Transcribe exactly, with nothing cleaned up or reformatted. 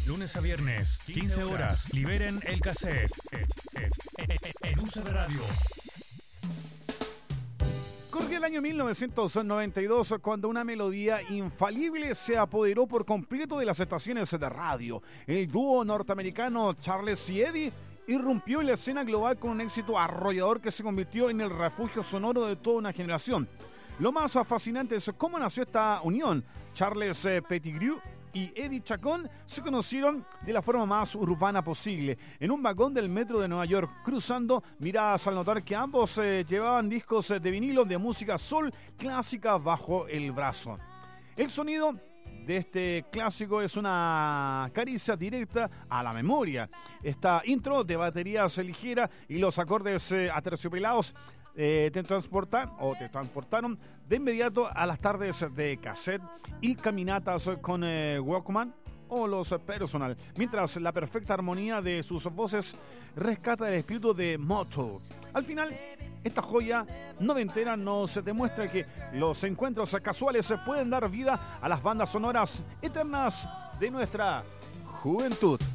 Lunes a viernes, quince horas. Liberen el cassette. En U C B Radio. Corría el año mil novecientos noventa y dos cuando una melodía infalible se apoderó por completo de las estaciones de radio. El dúo norteamericano Charles y Eddie irrumpió en la escena global con un éxito arrollador que se convirtió en el refugio sonoro de toda una generación. Lo más fascinante es cómo nació esta unión. Charles Pettigrew y Eddie Chacón se conocieron de la forma más urbana posible, en un vagón del metro de Nueva York, cruzando miradas al notar que ambos eh, llevaban discos de vinilo de música soul clásica bajo el brazo. El sonido de este clásico es una caricia directa a la memoria. Esta intro de baterías ligeras y los acordes eh, aterciopelados Eh, te transportan o te transportaron de inmediato a las tardes de cassette y caminatas con eh, Walkman o los Personal, mientras la perfecta armonía de sus voces rescata el espíritu de Motown. Al final, esta joya noventera nos demuestra que los encuentros casuales pueden dar vida a las bandas sonoras eternas de nuestra juventud.